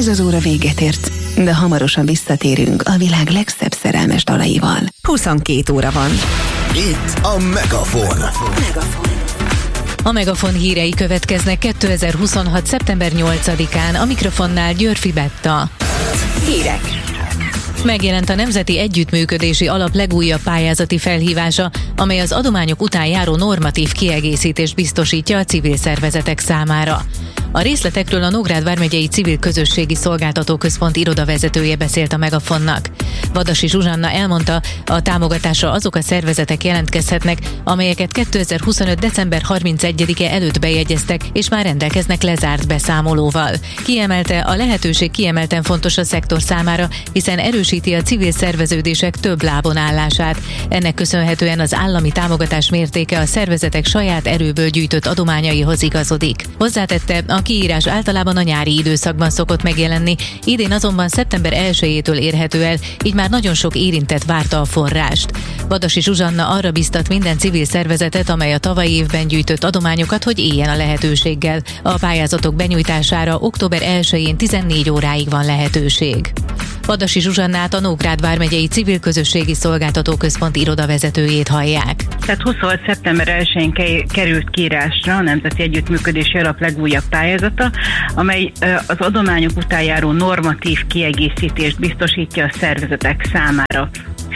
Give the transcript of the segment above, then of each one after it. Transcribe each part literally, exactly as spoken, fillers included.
Ez az óra véget ért, de hamarosan visszatérünk a világ legszebb szerelmes dalaival. huszonkét óra van. Itt a Megafon. Megafon. A Megafon hírei következnek kétezer-huszonhat. szeptember nyolcadikán, a mikrofonnál Györfi Betta. Hírek. Megjelent a Nemzeti Együttműködési Alap legújabb pályázati felhívása, amely az adományok után járó normatív kiegészítést biztosítja a civil szervezetek számára. A részletekről a Nógrád vármegyei Civil Közösségi Szolgáltató Központ irodavezetője beszélt a Megafonnak. Vadasi Zsuzsanna elmondta, a támogatásra azok a szervezetek jelentkezhetnek, amelyeket kétezer-huszonöt. december harmincegyedike előtt bejegyeztek, és már rendelkeznek lezárt beszámolóval. Kiemelte, a lehetőség kiemelten fontos a szektor számára, hiszen erősíti a civil szerveződések több lábon állását. Ennek köszönhetően az állami támogatás mértéke a szervezetek saját erőből gyűjtött adományaihoz igazodik. Hozzátette, a kiírás általában a nyári időszakban szokott megjelenni, idén azonban szeptember elsejétől érhető el, így már nagyon sok érintett várta a forrást. Vadasi Zsuzsanna arra biztat minden civil szervezetet, amely a tavalyi évben gyűjtött adományokat, hogy éljen a lehetőséggel. A pályázatok benyújtására október elsején tizennégy óráig van lehetőség. Vadasi Zsuzsannát, a Nógrád vármegyei Civil Közösségi Szolgáltató Központ irodavezetőjét hallják. Tehát huszonhat. szeptember elsején került kiírásra a Nemzeti Együttműködési Alap legújabb pályázata, amely az adományok után járó normatív kiegészítést biztosítja a szervezetek számára.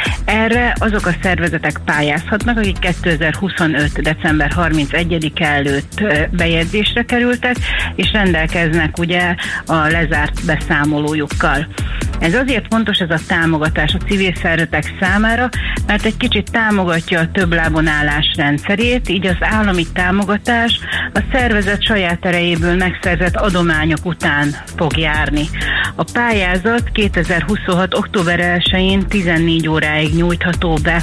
Erre azok a szervezetek pályázhatnak, akik kétezer-huszonöt. december harmincegyedike előtt bejegyzésre kerültek, és rendelkeznek ugye a lezárt beszámolójukkal. Ez azért fontos, ez a támogatás a civil szervezetek számára, mert egy kicsit támogatja a több lábon állás rendszerét, így az állami támogatás a szervezet saját erejéből megszerzett adományok után fog járni. A pályázat kétezer-huszonhat. október elsején tizennégy óráig nyújtható be.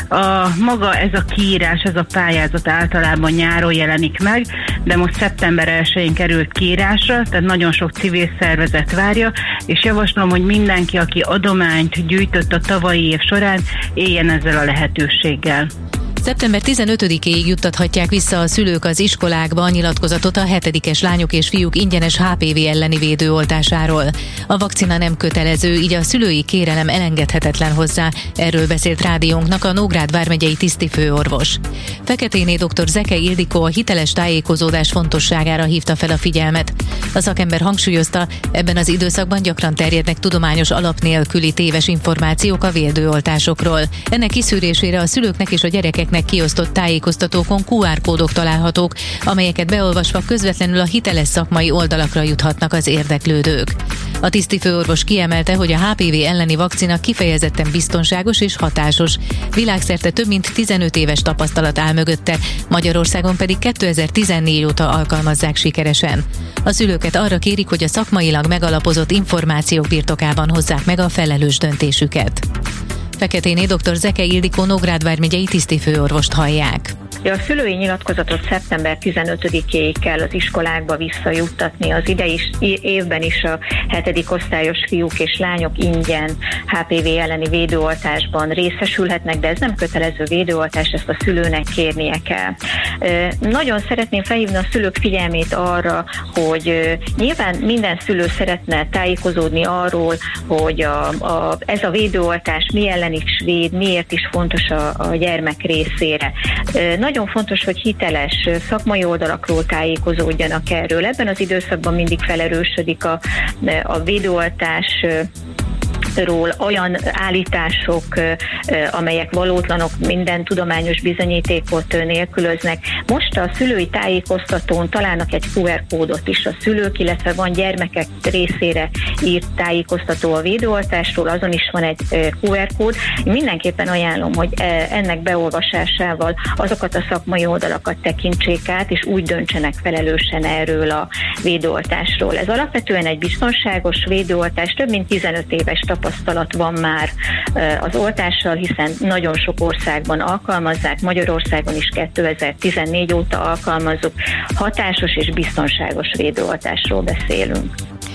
A maga ez a kiírás, ez a pályázat általában nyáron jelenik meg, de most szeptember elsején került kiírásra, tehát nagyon sok civil szervezet várja, és javaslom, hogy mindenki, aki adományt gyűjtött a tavalyi év során, éljen ezzel a lehetőséggel. szeptember tizenötödikéig juttathatják vissza a szülők az iskolákba a nyilatkozatot a hetedikes lányok és fiúk ingyenes há pé vé elleni védőoltásáról. A vakcina nem kötelező, így a szülői kérelem elengedhetetlen hozzá, erről beszélt rádiónknak a Nógrád vármegyei tisztifőorvos. Feketéné dr. Zeke Ildikó a hiteles tájékozódás fontosságára hívta fel a figyelmet. A szakember hangsúlyozta, ebben az időszakban gyakran terjednek tudományos alap nélküli téves információk a védőoltásokról. Ennek kiszűrésére a szülőknek és a gyerekeknek kiosztott tájékoztatókon kú ár kódok találhatók, amelyeket beolvasva közvetlenül a hiteles szakmai oldalakra juthatnak az érdeklődők. A tisztifőorvos kiemelte, hogy a há pé vé elleni vakcina kifejezetten biztonságos és hatásos. Világszerte több mint tizenöt éves tapasztalat áll mögötte, Magyarországon pedig kétezer-tizennégy óta alkalmazzák sikeresen. A szülőket arra kérik, hogy a szakmailag megalapozott információk birtokában hozzák meg a felelős döntésüket. Feketéné dr. Zeke Ildikó Nógrád vármegyei tisztifőorvost hallják. A szülői nyilatkozatot szeptember tizenötödikéig kell az iskolákba visszajuttatni. Az idei évben is a hetedik osztályos fiúk és lányok ingyen há pé vé elleni védőoltásban részesülhetnek, de ez nem kötelező védőoltás, ezt a szülőnek kérnie kell. Nagyon szeretném felhívni a szülők figyelmét arra, hogy nyilván minden szülő szeretne tájékozódni arról, hogy a, a, ez a védőoltás mi ellen is véd, miért is fontos a, a gyermek részére. Nagyon fontos, hogy hiteles szakmai oldalakról tájékozódjanak erről. Ebben az időszakban mindig felerősödik a, a védőoltás ról olyan állítások, amelyek valótlanok, minden tudományos bizonyítékot nélkülöznek. Most a szülői tájékoztatón találnak egy kú er kódot is a szülők, illetve van gyermekek részére írt tájékoztató a védőoltásról, azon is van egy kú er kód. Én mindenképpen ajánlom, hogy ennek beolvasásával azokat a szakmai oldalakat tekintsék át, és úgy döntsenek felelősen erről a védőoltásról. Ez alapvetően egy biztonságos védőoltás, több mint tizenöt éves tapasztalat van már az oltással, hiszen nagyon sok országban alkalmazzák, Magyarországon is kétezer-tizennégy óta alkalmazzuk, hatásos és biztonságos védőoltásról beszélünk.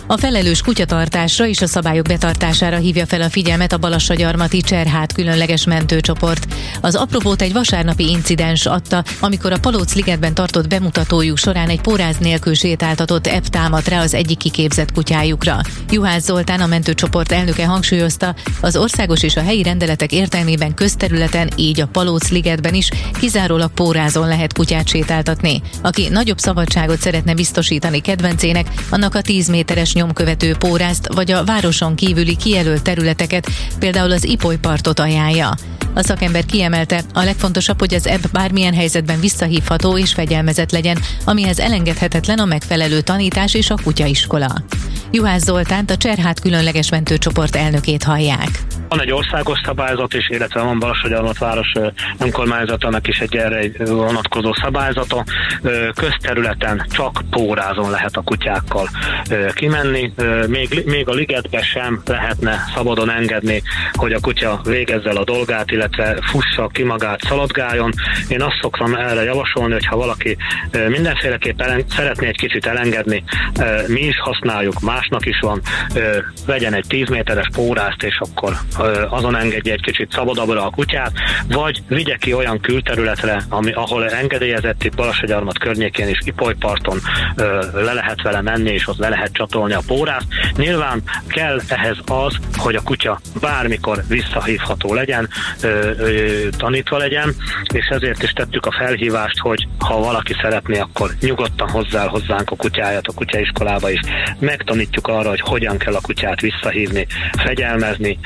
A felelős kutyatartásra és a szabályok betartására hívja fel a figyelmet a Balassagyarmati Cserhát különleges mentőcsoport. Az apropót egy vasárnapi incidens adta, amikor a Palóc-ligetben tartott bemutatójuk során egy póráz nélkül sétáltatott ebb támadt rá az egyik kiképzett kutyájukra. Juhász Zoltán, a mentőcsoport elnöke hangsúlyozta, az országos és a helyi rendeletek értelmében közterületen, így a Palóc-ligetben is kizárólag pórázon lehet kutyát sétáltatni. Aki nagyobb szabadságot szeretne biztosítani kedvencének, annak a tíz méteres nyomkövető pórázt vagy a városon kívüli kijelölt területeket, például az Ipolypartot ajánlja. A szakember kiemelte, a legfontosabb, hogy az ebb bármilyen helyzetben visszahívható és fegyelmezett legyen, amihez elengedhetetlen a megfelelő tanítás és a kutyaiskola. Juhász Zoltánt, a Cserhát különleges mentőcsoport elnökét hallják. Van egy országos szabályzat is, illetve van Balassagyarmat város önkormányzatának is egy erre vonatkozó szabályzata. Közterületen csak pórázon lehet a kutyákkal kimenni. Még, még a ligetbe sem lehetne szabadon engedni, hogy a kutya végezze el a dolgát, illetve fussa ki magát, szaladgáljon. Én azt szoktam erre javasolni, hogy ha valaki mindenféleképpen szeretné egy kicsit elengedni, mi is használjuk, másnak is van, vegyen egy tíz méteres pórázt, és akkor azon engedje egy kicsit szabadabbra a kutyát, vagy vigye ki olyan külterületre, ami, ahol engedélyezett, itt Balassagyarmat környékén is, Ipolyparton le lehet vele menni, és ott le lehet csatolni a pórázt. Nyilván kell ehhez az, hogy a kutya bármikor visszahívható legyen, ö, ö, tanítva legyen, és ezért is tettük a felhívást, hogy ha valaki szeretné, akkor nyugodtan hozzá hozzánk a kutyáját a kutyaiskolába is. Megtanítjuk arra, hogy hogyan kell a kutyát visszahívni, fegyelmezni,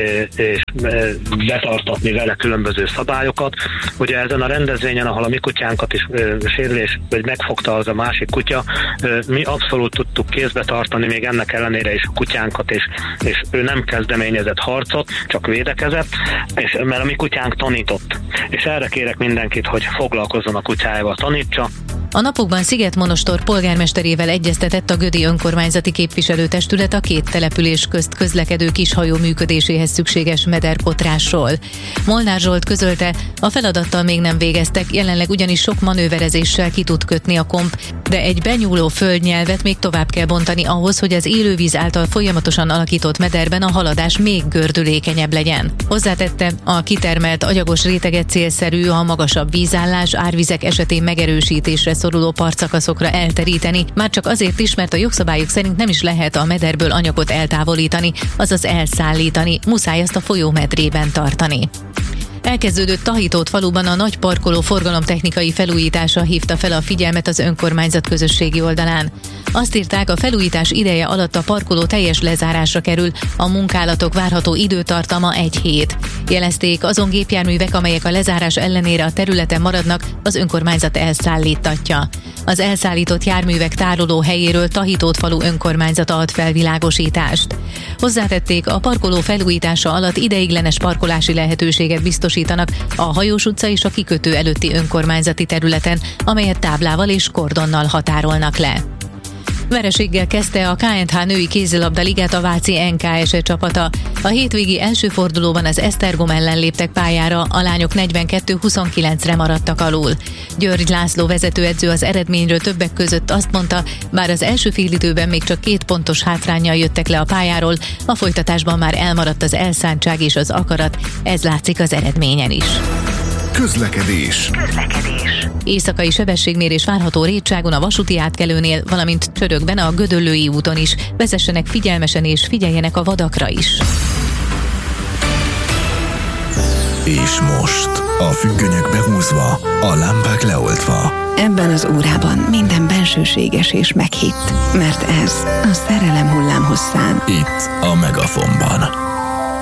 és betartatni vele különböző szabályokat. Ugye ezen a rendezvényen, ahol a mi kutyánkat is sérülés, vagy megfogta az a másik kutya, mi abszolút tudtuk kézbe tartani, még ennek ellenére is a kutyánkat, és, és ő nem kezdeményezett harcot, csak védekezett, és, mert a mi kutyánk tanított. És erre kérek mindenkit, hogy foglalkozzon a kutyájával, tanítsa. A napokban Szigetmonostor polgármesterével egyeztetett a Gödi önkormányzati képviselőtestület a két település közt közlekedő kishajó működéséhez szükséges mederkotrásról. Molnár Zsolt közölte, a feladattal még nem végeztek, jelenleg ugyanis sok manőverezéssel ki tud kötni a komp, de egy benyúló földnyelvet még tovább kell bontani ahhoz, hogy az élővíz által folyamatosan alakított mederben a haladás még gördülékenyebb legyen. Hozzátette, a kitermelt agyagos réteget célszerű a magasabb vízállás, árvizek esetén megerősítésre szoruló partszakaszokra elteríteni, már csak azért is, mert a jogszabályok szerint nem is lehet a mederből anyagot eltávolítani, azaz elszállítani, muszáj azt a folyó medrében tartani. Elkezdődött Tahitót faluban a nagy parkoló forgalomtechnikai felújítása hívta fel a figyelmet az önkormányzat közösségi oldalán. Azt írták, a felújítás ideje alatt a parkoló teljes lezárásra kerül, a munkálatok várható időtartama egy hét. Jelezték, azon gépjárművek, amelyek a lezárás ellenére a területen maradnak, az önkormányzat elszállítatja. Az elszállított járművek tároló helyéről Tahitót falu önkormányzata ad felvilágosítást. Hozzátették, a parkoló felújítása alatt ideiglenes parkolási lehetőséget biztosítanak a Hajós utca és a kikötő előtti önkormányzati területen, amelyet táblával és kordonnal határolnak le. Vereséggel kezdte a ká és há női kézilabda ligát a váci en ká es e csapata. A hétvégi első fordulóban az Esztergom ellen léptek pályára, a lányok negyvenkettő huszonkilencre maradtak alul. György László vezetőedző az eredményről többek között azt mondta, bár az első félidőben még csak két pontos hátránnyal jöttek le a pályáról, a folytatásban már elmaradt az elszántság és az akarat, ez látszik az eredményen is. Közlekedés. Közlekedés. Éjszakai sebességmérés várható Rétságon, a vasúti átkelőnél, valamint Csörökben a Gödöllői úton is. Vezessenek figyelmesen és figyeljenek a vadakra is. És most a függönyök behúzva, a lámpák leoltva. Ebben az órában minden bensőséges és meghitt, mert ez a szerelem hullámhosszán. Itt a Megafonban.